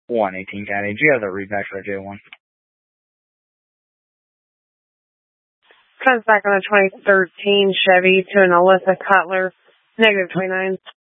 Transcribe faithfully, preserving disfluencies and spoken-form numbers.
one eighteen County. Do you have the read back for J one? Comes back on a twenty thirteen Chevy to an Alyssa Cutler, negative twenty-nine.